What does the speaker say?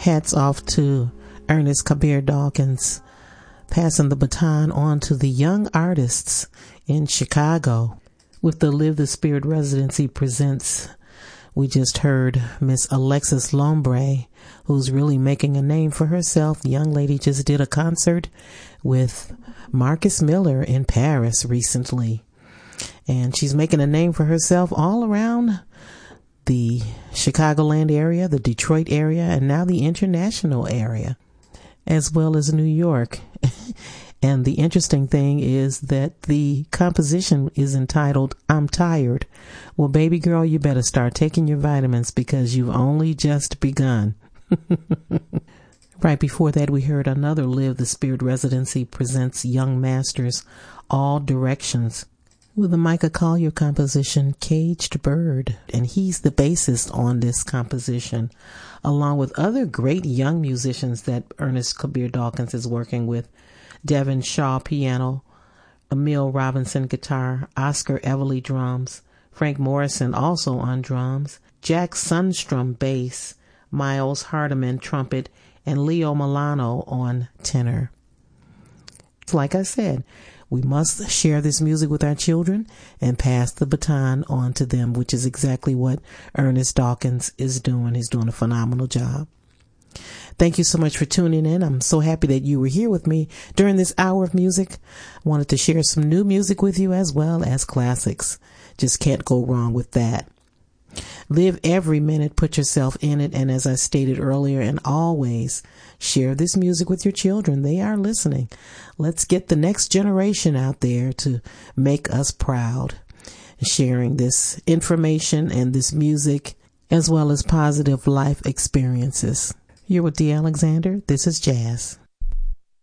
Hats off to Ernest Kabir Dawkins, passing the baton on to the young artists in Chicago. With the Live the Spirit Residency Presents, we just heard Miss Alexis Lombre, who's really making a name for herself. The young lady just did a concert with Marcus Miller in Paris recently, and she's making a name for herself all around the Chicagoland area, the Detroit area, and now the international area, as well as New York. And the interesting thing is that the composition is entitled, I'm Tired. Well, baby girl, you better start taking your vitamins because you've only just begun. Right before that, we heard another Live the Spirit Residency Presents Young Masters, All Directions, with a Micah Collier composition, Caged Bird. And he's the bassist on this composition, along with other great young musicians that Ernest Kabir Dawkins is working with. Devin Shaw, piano, Emil Robinson, guitar, Oscar Everly, drums, Frank Morrison, also on drums, Jack Sundstrom, bass, Miles Hardiman, trumpet, and Leo Milano on tenor. Like I said, we must share this music with our children and pass the baton on to them, which is exactly what Ernest Dawkins is doing. He's doing a phenomenal job. Thank you so much for tuning in. I'm so happy that you were here with me during this hour of music. I wanted to share some new music with you as well as classics. Just can't go wrong with that. Live every minute, put yourself in it, and as I stated earlier, and always share this music with your children. They are listening. Let's get the next generation out there to make us proud, sharing this information and this music as well as positive life experiences. You're with Dee Alexander. This is Jazz.